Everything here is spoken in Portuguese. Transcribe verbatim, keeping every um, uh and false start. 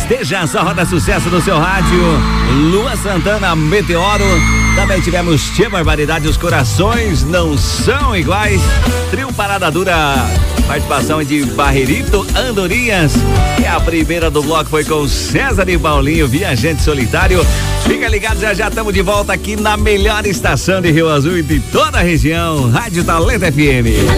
Esteja essa roda sucesso no seu rádio. Lua Santana, Meteoro. Também tivemos Tia Barbaridade, Os Corações Não São Iguais. Trio Parada Dura, participação de Barrerito Andorinhas. E a primeira do bloco foi com César e Paulinho, Viajante Solitário. Fica ligado, já já estamos de volta aqui na melhor estação de Rio Azul e de toda a região, Rádio Talento F M.